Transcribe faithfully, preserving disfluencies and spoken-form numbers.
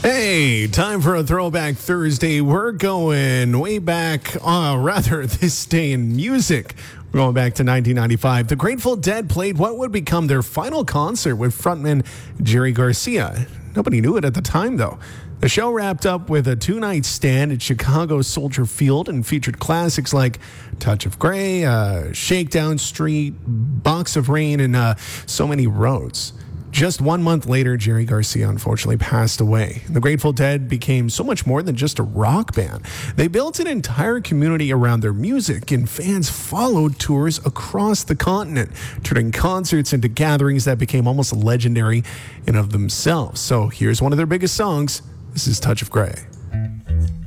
Hey, time for a Throwback Thursday. We're going way back, uh, rather, this day in music. We're going back to nineteen ninety-five. The Grateful Dead played what would become their final concert with frontman Jerry Garcia. Nobody knew it at the time, though. The show wrapped up with a two-night stand at Chicago Soldier Field and featured classics like Touch of Grey, uh, Shakedown Street, Box of Rain, and uh, So Many Roads. Just one month later, Jerry Garcia unfortunately passed away. The Grateful Dead became so much more than just a rock band. They built an entire community around their music, and fans followed tours across the continent, turning concerts into gatherings that became almost legendary in of themselves. So here's one of their biggest songs. This is Touch of Grey.